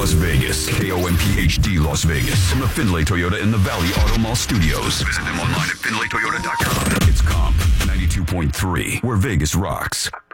Las Vegas. KOMPHD Las Vegas. From the Findlay Toyota in the Valley Auto Mall Studios. Visit them online at FindlayToyota.com. It's Comp 92.3, where Vegas rocks.